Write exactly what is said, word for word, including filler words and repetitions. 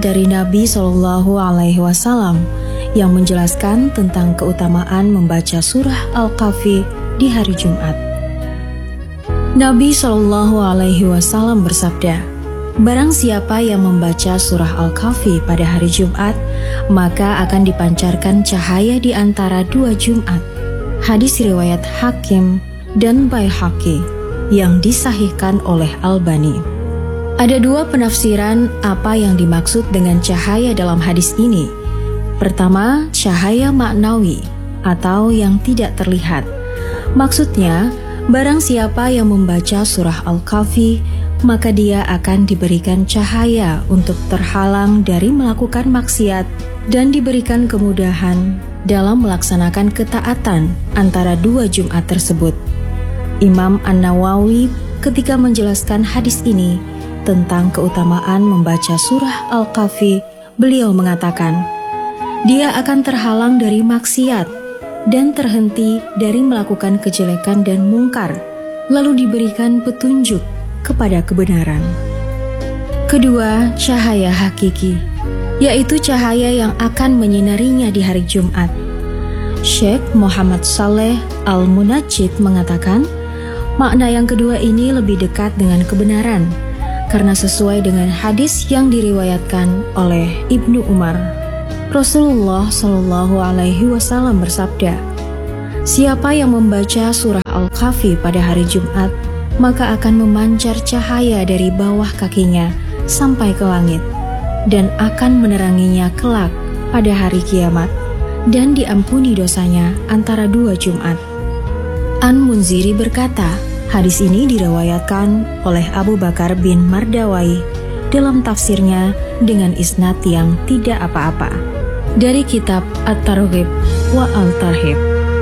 dari Nabi Shallallahu Alaihi Wasallam yang menjelaskan tentang keutamaan membaca surah Al-Kahfi di hari Jumat. Nabi Shallallahu Alaihi Wasallam bersabda, "Barang siapa yang membaca surah Al-Kahfi pada hari Jumat, maka akan dipancarkan cahaya di antara dua Jumat." Hadis riwayat Hakim dan Baihaqi yang disahihkan oleh Albani. Ada dua penafsiran apa yang dimaksud dengan cahaya dalam hadis ini. Pertama, cahaya maknawi atau yang tidak terlihat. Maksudnya, barang siapa yang membaca surah Al-Kahfi, maka dia akan diberikan cahaya untuk terhalang dari melakukan maksiat dan diberikan kemudahan dalam melaksanakan ketaatan antara dua Jumat tersebut. Imam An-Nawawi ketika menjelaskan hadis ini tentang keutamaan membaca surah Al-Kahfi, beliau mengatakan, dia akan terhalang dari maksiat dan terhenti dari melakukan kejelekan dan mungkar, lalu diberikan petunjuk kepada kebenaran. Kedua, cahaya hakiki, yaitu cahaya yang akan menyinarinya di hari Jumat. Syekh Muhammad Saleh Al-Munajjid mengatakan, makna yang kedua ini lebih dekat dengan kebenaran, karena sesuai dengan hadis yang diriwayatkan oleh Ibnu Umar. Rasulullah Shallallahu Alaihi Wasallam bersabda, siapa yang membaca surah Al-Kahfi pada hari Jumat, maka akan memancar cahaya dari bawah kakinya sampai ke langit, dan akan meneranginya kelak pada hari kiamat, dan diampuni dosanya antara dua Jumat. An-Munziri berkata, hadis ini diriwayatkan oleh Abu Bakar bin Mardawai dalam tafsirnya dengan isnad yang tidak apa-apa dari kitab At-Targhib wa Al-Tarhib.